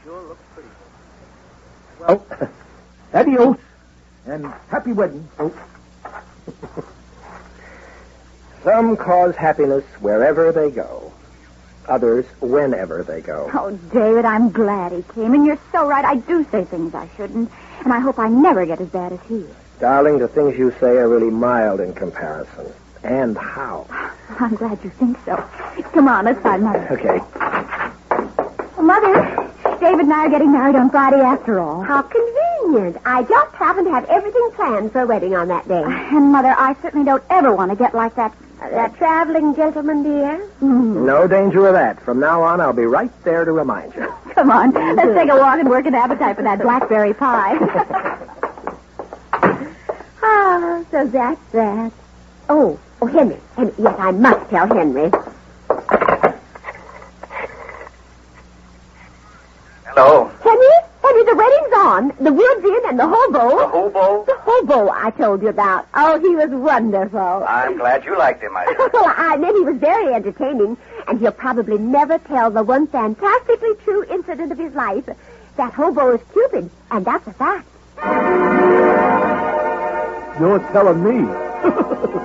sure looks pretty. Well, adios, and happy wedding, folks. Some cause happiness wherever they go. Others whenever they go. Oh, David, I'm glad he came, and you're so right. I do say things I shouldn't, and I hope I never get as bad as he is. Darling, the things you say are really mild in comparison. And how? I'm glad you think so. Come on, let's find Mother. Okay. Well, Mother, David and I are getting married on Friday after all. How convenient. I just happen to have everything planned for a wedding on that day. And, Mother, I certainly don't ever want to get like that... That traveling gentleman, dear? No danger of that. From now on, I'll be right there to remind you. Come on, let's take a walk and work an appetite for that blackberry pie. Oh, so that's that. Oh, Henry. Yes, I must tell Henry. Hello. Henry, the wedding's on. The wood's in and the hobo. The hobo? The hobo I told you about. Oh, he was wonderful. I'm glad you liked him, my dear. Well, I meant he was very entertaining, and he'll probably never tell the one fantastically true incident of his life. That hobo is Cupid, and that's a fact. You're telling me.